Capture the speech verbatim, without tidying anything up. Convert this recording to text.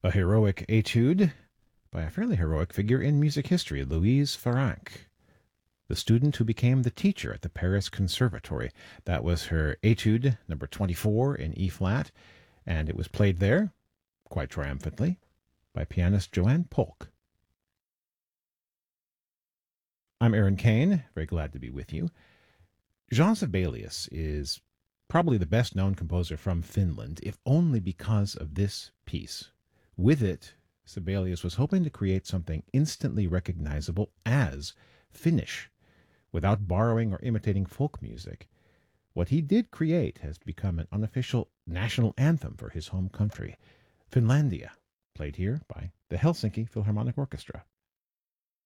A heroic etude by a fairly heroic figure in music history, Louise Farrenc, the student who became the teacher at the Paris Conservatory. That was her etude number twenty-four in E-flat, and it was played there, quite triumphantly, by pianist Joanne Polk. I'm Aaron Kane, very glad to be with you. Jean Sibelius is probably the best-known composer from Finland, if only because of this piece. With it, Sibelius was hoping to create something instantly recognizable as Finnish, without borrowing or imitating folk music. What he did create has become an unofficial national anthem for his home country, Finlandia, played here by the Helsinki Philharmonic Orchestra.